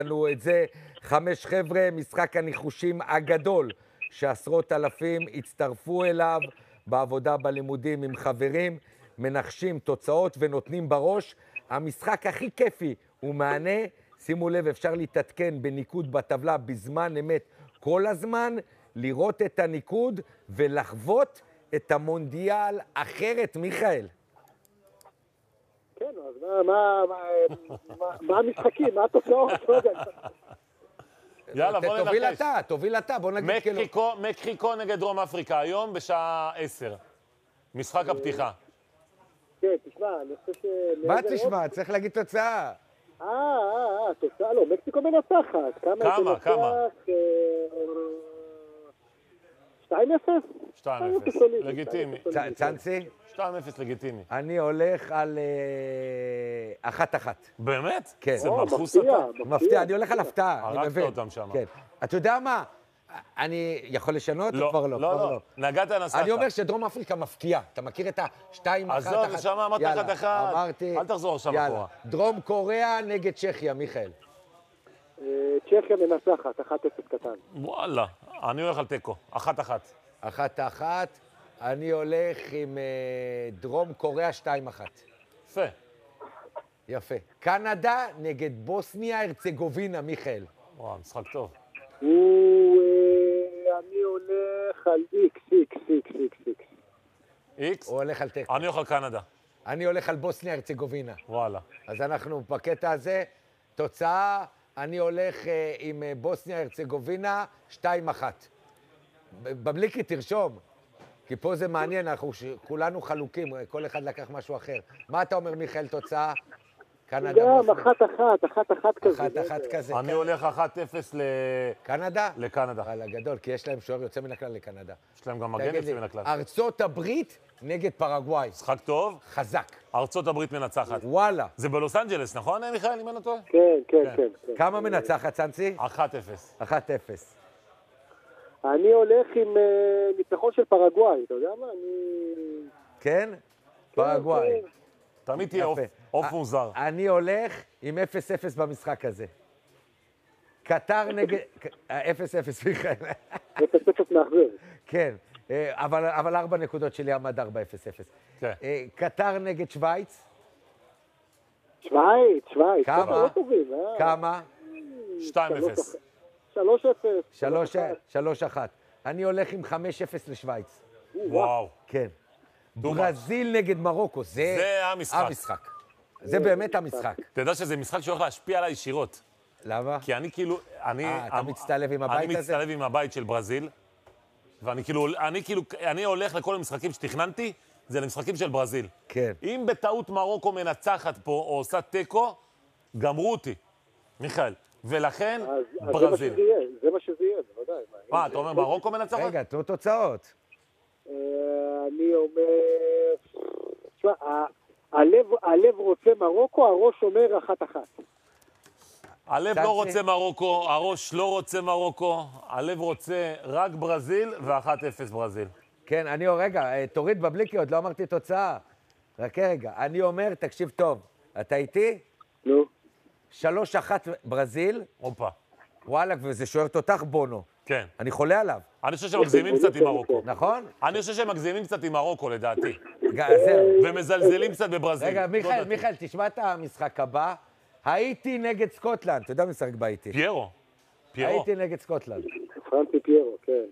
לנו את זה. 5 חבר'ה, משחק הניחושים הגדול, שעשרות אלפים הצטרפו אליו בעבודה בלימודים עם חברים, מנחשים תוצאות ונותנים בראש. המשחק הכי כיפי הוא מענה, שימו לב, אפשר להתעדכן בניקוד בטבלה בזמן אמת כל הזמן, לראות את הניקוד ולחוות את המונדיאל אחרת, מיכאל. כן, אז מה המשחקים? מה התוצאות? יאללה, בוא ננחש. תוביל אתה, בוא נגיד כאילו. מקסיקו נגד דרום אפריקה, היום בשעה 10. משחק הפתיחה. כן, תשמע, אני חושב ש... מה תשמע? צריך להגיד תוצאה. תוצאה לא, מקסיקו מנצחת. כמה? 2-0? 2-0, לגיטימי. צאנסי? 2-0 לגיטימי. אני הולך על 1-1. באמת? כן. זה מבחוס אתה? מפתיע, אני הולך על הפתעה. הרגת אותם שם. כן. אתה יודע מה? אני יכול לשנות או כבר לא? לא. נגעת נסעת. אני אומר שדרום אפריקה מפתיעה. אתה מכיר את ה-2-1? עזוב, שם אמרת 1-1. אמרתי. אל תחזור עכשיו אחורה. דרום קוריאה נגד צ'כיה, מיכאל. צ'כיה מנצחת, 1-0 קטן. וואלה, אני הולך על תיקו, 1-1. 1-1, אני הולך עם דרום קוריאה 2-1. יפה. יפה. קנדה נגד בוסניה הרצגובינה, מיכאל. וואו, משחק טוב. אני הולך על X. הוא הולך על תיקו. אני הולך על קנדה. אני הולך על בוסניה הרצגובינה. וואלה. אז אנחנו בקטע הזה, תוצאה, אני הולך עם בוסניה הרצגובינה 2-1. בבליקי תרשום, כי פה זה מעניין, אנחנו כולנו חלוקים, כל אחד לקח משהו אחר. מה אתה אומר, מיכאל, תוצאה? קנדה בוסניה. 1-1 כזה. 1-1 כזה. אני הולך 1-0 קנדה? לקנדה. על הגדול, כי יש להם שוער יוצא מן הכלל לקנדה. יש להם גם מגן יוצא מן הכלל. ארצות הברית נגד פרגוואי. משחק טוב. חזק. ארצות הברית מנצחת. וואלה. זה בלוס אנג'לס, נכון, מיכאל, אם אני טועה? כן. כמה מנצחת, צאנסי? 1-0. 1-0. אני הולך עם ניצחון של פרגוואי, אתה יודע מה? כן? פרגוואי. תמיד תהיה עוף מוזר. אני הולך עם 0-0 במשחק הזה. קטר נגד... 0-0, מיכאל. 0-0 מאכזב. כן, אבל 4 נקודות שלי עמד 4-0-0. כן. קטר נגד שוויץ. שוויץ. כמה? כמה? 2-0. 3-0. 3-1. אני הולך עם 5-0 לשוויץ. וואו. כן. ברזיל נגד מרוקו, זה המשחק. זה באמת המשחק. אתה יודע שזה משחק שהולך להשפיע עליי ישירות. למה? כי אני כאילו... אתה מצטלב עם הבית הזה? אני מצטלב עם הבית של ברזיל, ואני כאילו, אני הולך לכל המשחקים שתכננתי, זה למשחקים של ברזיל. כן. אם בטעות מרוקו מנצחת פה, או עושה תיקו, גמרו אותי, מיכאל. ולכן, ברזיל. זה מה שזה יהיה, בוודאי. מה, אתה אומר מרוקו מנצחת? רגע, תנו תוצאות. אני אומר... תשמע, הלב רוצה מרוקו, הראש אומר 1-1. הלב לא רוצה מרוקו, הראש לא רוצה מרוקו, הלב רוצה רק ברזיל ו1-0 ברזיל. כן, רגע, תוריד בבליקי, עוד לא אמרתי תוצאה. רק רגע, אני אומר, תקשיב טוב, אתה איתי? נו. 3-1 ברזיל. הופה. וואלה, וזה שוער תותח בונו. כן. אני חולה עליו. אני חושב שמגזימים קצת עם מרוקו. נכון? אני חושב שמגזימים קצת עם מרוקו, לדעתי. זהו. ומזלזלים קצת בברזיל. רגע, מיכאל, תשמע את המשחק הבא. הייתי נגד סקוטלנד. אתה יודע מי משחק בהייתי? פיירו. הייתי נגד סקוטלנד. פרנסי פיירו, כן.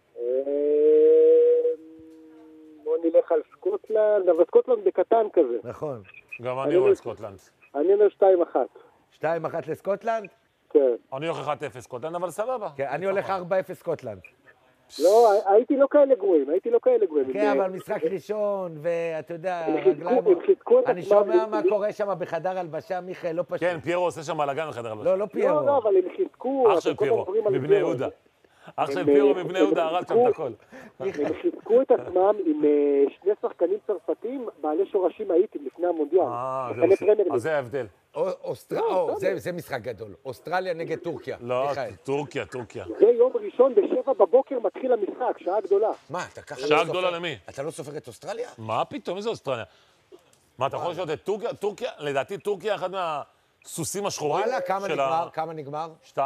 בוא נלך על סקוטלנד, אבל סקוטלנד בקטן כזה. נכון. גם אני רואה סקוטלנד. אני אומר 2-1. 2-1 לסקוטלנד? כן. אני הולך 1-0 סקוטלנד, אבל סבבה. כן, אני הולך 4-0 סקוטלנד. לא, הייתי לא כאלה גרועים. כן, אבל משחק ראשון, ואתה יודע, אני שומע מה קורה שם בחדר הלבשה, מיכאל, לא פשוט. כן, פיירו עושה שם בלגן בחדר הלבשה. לא פיירו. לא, אבל הם חיזקו. אח של פיירו, מבני יהודה. אח של פיירו מבני יהודה, הרג שם את הכל. הם חיזקו את עצמם עם 2 שחקנים צרפתים בעלי שורשים האיטים לפני המונדיאל. אז זה ההבדל. זה משחק גדול. אוסטרליה נגד טורקיה. לא, טורקיה. זה יום ראשון ב7 בבוקר מתחיל המשחק, שעה גדולה. מה, אתה ככה לא סופר? שעה גדולה למי? אתה לא סופר את אוסטרליה? מה פתאום? איזה אוסטרליה? מה, אתה יכול לשאול את טורקיה? לדעתי טורקיה אחד מהסוסים השחורים. וואלה, כמה נגמר?